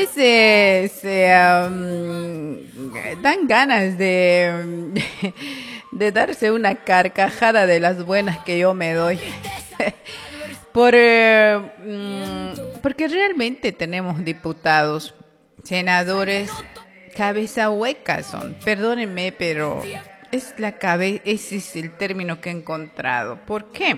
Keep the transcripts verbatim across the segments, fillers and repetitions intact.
veces eh, um, dan ganas de, de darse una carcajada de las buenas que yo me doy. Por, eh, mm, porque realmente tenemos diputados, senadores, cabeza hueca son. Perdónenme, pero es la cabe ese es el término que he encontrado. ¿Por qué?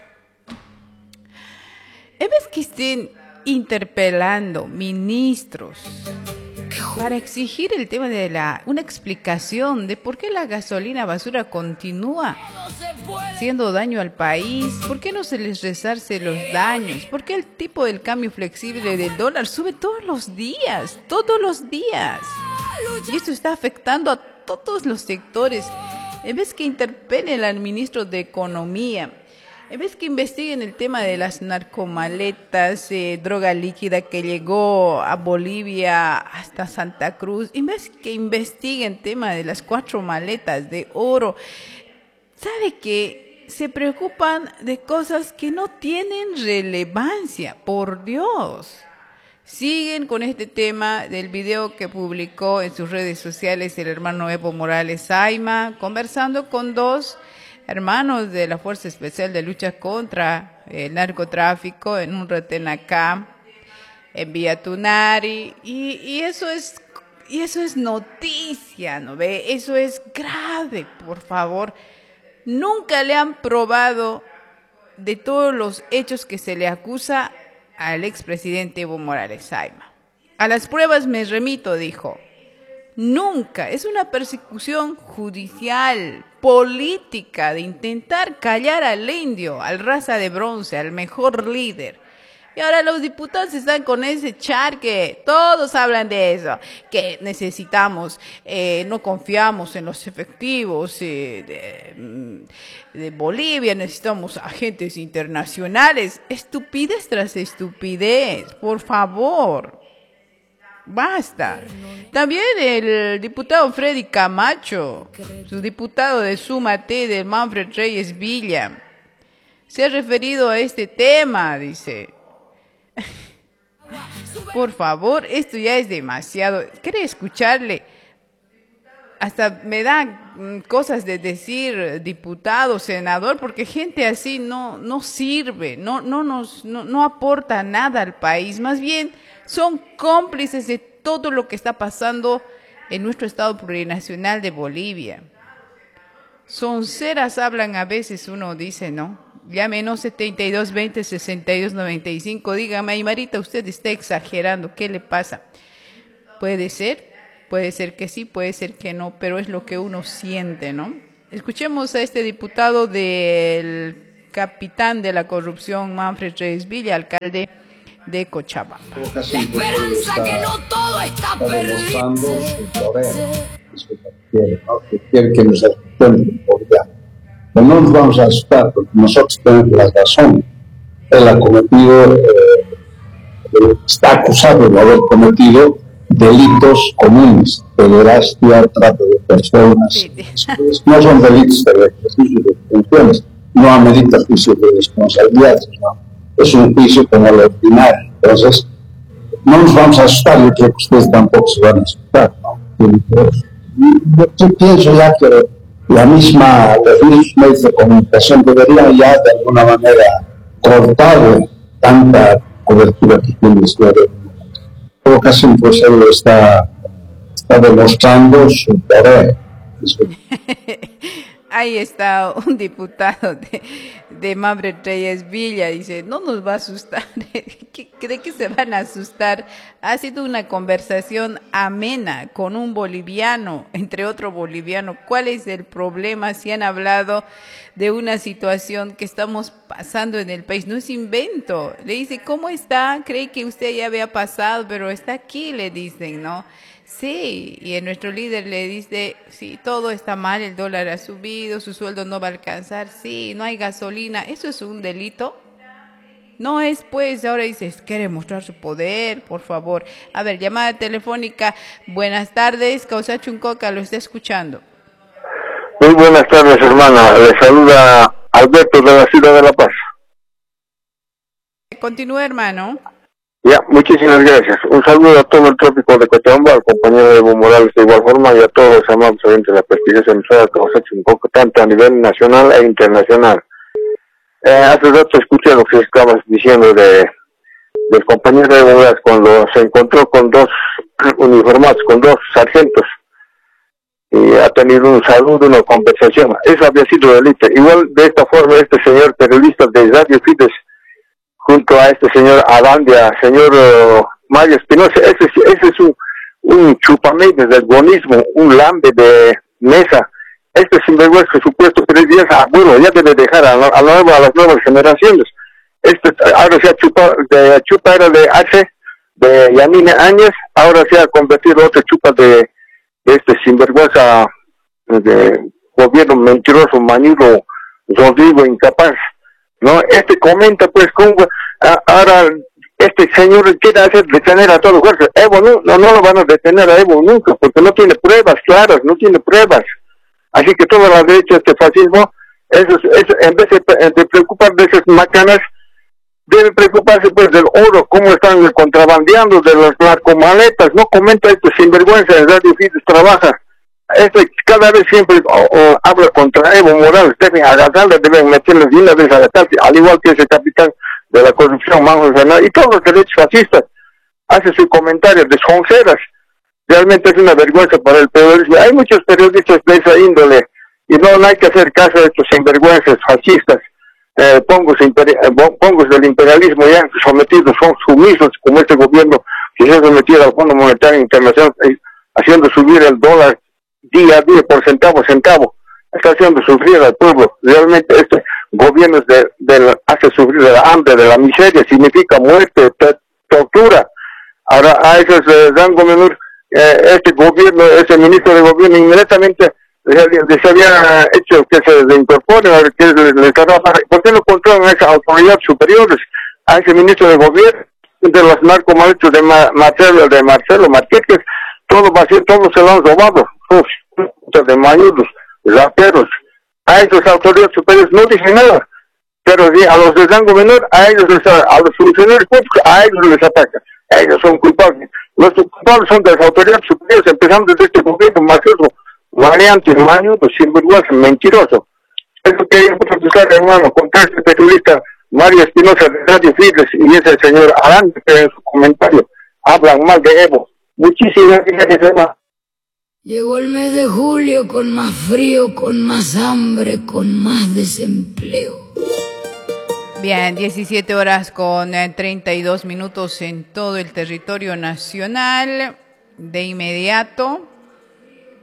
En vez que estén interpelando ministros para exigir el tema de la una explicación de por qué la gasolina basura continúa haciendo daño al país, por qué no se les resarce los daños, por qué el tipo del cambio flexible del dólar sube todos los días, todos los días, y esto está afectando a todos los sectores. En vez que interpelen al ministro de Economía, en vez que investiguen el tema de las narcomaletas, eh, droga líquida que llegó a Bolivia hasta Santa Cruz, en vez que investiguen el tema de las cuatro maletas de oro, sabe que se preocupan de cosas que no tienen relevancia, por Dios. Siguen con este tema del video que publicó en sus redes sociales el hermano Evo Morales Saima, conversando con dos hermanos de la Fuerza Especial de Lucha contra el Narcotráfico en un retén acá, en Villa Tunari, y, y eso es y eso es noticia, ¿no ve? Eso es grave, por favor. Nunca le han probado de todos los hechos que se le acusa al expresidente Evo Morales Saima. A las pruebas me remito, dijo. Nunca, es una persecución judicial, política, de intentar callar al indio, al raza de bronce, al mejor líder. Y ahora los diputados están con ese charque, todos hablan de eso, que necesitamos, eh, no confiamos en los efectivos eh, de, de Bolivia, necesitamos agentes internacionales. Estupidez tras estupidez, por favor. Basta. También el diputado Freddy Camacho, su diputado de Súmate, de Manfred Reyes Villa, se ha referido a este tema, dice. Por favor, esto ya es demasiado. ¿Quiere escucharle? Hasta me da cosas de decir diputado, senador, porque gente así no, no sirve, no, no, nos, no, no aporta nada al país. Más bien son cómplices de todo lo que está pasando en nuestro estado plurinacional de Bolivia. Sonceras hablan a veces, uno dice, ¿no? Llámenos setenta y dos veinte sesenta y dos noventa y cinco. Dígame, Aymarita, usted está exagerando. ¿Qué le pasa? Puede ser, puede ser que sí, puede ser que no, pero es lo que uno siente, ¿no? Escuchemos a este diputado del capitán de la corrupción, Manfred Reyes Villa, alcalde de Cochabamba. La esperanza que no todo está perdido. Su poder, eso que quiere, ¿no? Que quiere que nos asustemos por ya. Pero no nos vamos a asustar porque nosotros tenemos la razón. Él ha cometido, eh, está acusado de haber cometido delitos comunes, pederastia, trato de personas. Sí. No son delitos de ejercicio de funciones, no amerita juicio de responsabilidades, ¿no? Es un juicio como el ordinario. Entonces, no nos vamos a asustar, yo creo que ustedes tampoco se van a asustar, ¿no? Yo, yo pienso ya que la misma, los mismos medios de comunicación deberían ya de alguna manera cortar tanta cobertura que tiene la historia. En todo caso, pues él está, está demostrando su poder. Ahí está un diputado de, de Manfred Reyes Villa, dice, no nos va a asustar. ¿De qué se van a asustar? Ha sido una conversación amena con un boliviano, entre otro boliviano. ¿Cuál es el problema si han hablado de una situación que estamos pasando en el país? No es invento. Le dice, ¿cómo está? Cree que usted ya había pasado, pero está aquí, le dicen, ¿no? Sí, y el nuestro líder le dice, sí, todo está mal, el dólar ha subido, su sueldo no va a alcanzar, sí, no hay gasolina. ¿Eso es un delito? No es, pues, ahora dices, quiere mostrar su poder, por favor. A ver, llamada telefónica. Buenas tardes, Causa Chuncoca, lo está escuchando. Muy buenas tardes, hermana. Le saluda Alberto de la ciudad de La Paz. Continúa, hermano. Ya, muchísimas gracias. Un saludo a todo el trópico de Cochabamba, al compañero Evo Morales de igual forma y a todos los amables oyentes de la prestigiosa emisora que hemos hecho un poco tanto a nivel nacional e internacional. Eh, hace rato escuché lo que estabas diciendo de del compañero Evo Morales cuando se encontró con dos uniformados, con dos sargentos, y ha tenido un saludo, una conversación. Eso había sido delito. Igual de esta forma este señor periodista de Radio Fides, junto a este señor Arandia, señor uh, Mario Espinosa, ese, ese es un, un chupameyes del bonismo, un lambe de mesa. Este sinvergüenza supuesto periodista, ah, bueno, ya debe dejar a, a, a, a las nuevas generaciones. Este ahora se ha chupado, de chupa era de H, de Yanine Áñez, ahora se ha convertido en otra chupa de, de este sinvergüenza de gobierno mentiroso, manido, Rodrigo, incapaz. No, este comenta pues cómo a, ahora este señor quiere hacer detener a todos los jueces. Evo no, no, no lo van a detener a Evo nunca, porque no tiene pruebas claras, no tiene pruebas. Así que toda la derecha, este fascismo, eso, eso, en vez de, de preocupar de esas macanas, debe preocuparse pues del oro, cómo están contrabandeando, de las narcomaletas. No comenta esto sinvergüenza, en Radio Fides trabaja. Este cada vez siempre o, o, habla contra Evo Morales, deben agarrarle, deben meterle de una vez a la cárcel, al igual que ese capitán de la corrupción, Manjo Fernández, y todos los derechos fascistas. Hace su comentario de sonceras. Realmente es una vergüenza para el periodismo. Hay muchos periodistas de esa índole, y no, no hay que hacer caso a estos sinvergüenzas fascistas. Eh, pongos, imperi pongos del imperialismo ya sometidos, son sumisos, como este gobierno que se ha sometido al Fondo Monetario Internacional, eh, haciendo subir el dólar día a día por centavo a centavo, está haciendo sufrir al pueblo. Realmente este gobierno de, de, hace sufrir de la hambre, de la miseria, significa muerte, tortura. Ahora a esos eh, rango menor, eh, este gobierno, ese ministro de gobierno inmediatamente les había hecho que se incorporen, que les trabaja. ¿Por qué no controlan a esas autoridades superiores, a ese ministro de gobierno, de los narcomaestros de Ma Marcelo, de Marcelo Marquez? Todo va a ser, todos se lo han robado, uf, de mayudos, raperos. A esas autoridades superiores no dicen nada, pero sí, a los de rango menor, a ellos les, a los funcionarios públicos, a ellos les atacan. Ellos son culpables. Los culpables son de las autoridades superiores, empezando desde este gobierno mafioso, variante, mayudo, sinvergüenza, mentiroso. Eso quería protestar, hermano, contra este periodista Mario Espinosa de Radio Fides y ese señor Aranda, que en su comentario hablan mal de Evo. Muchísimas gracias, hermano. Llegó el mes de julio con más frío, con más hambre, con más desempleo. Bien, diecisiete horas con treinta y dos minutos en todo el territorio nacional. De inmediato